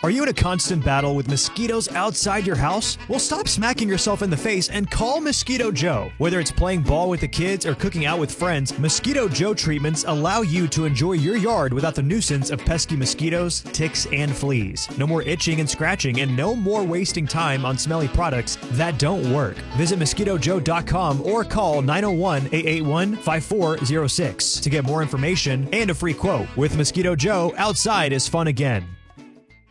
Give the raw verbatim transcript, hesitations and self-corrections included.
Are you in a constant battle with mosquitoes outside your house? Well, stop smacking yourself in the face and call Mosquito Joe. Whether it's playing ball with the kids or cooking out with friends, Mosquito Joe treatments allow you to enjoy your yard without the nuisance of pesky mosquitoes, ticks, and fleas. No more itching and scratching, and no more wasting time on smelly products that don't work. Visit mosquito joe dot com or call nine oh one, eight eight one, five four oh six to get more information and a free quote. With Mosquito Joe, outside is fun again.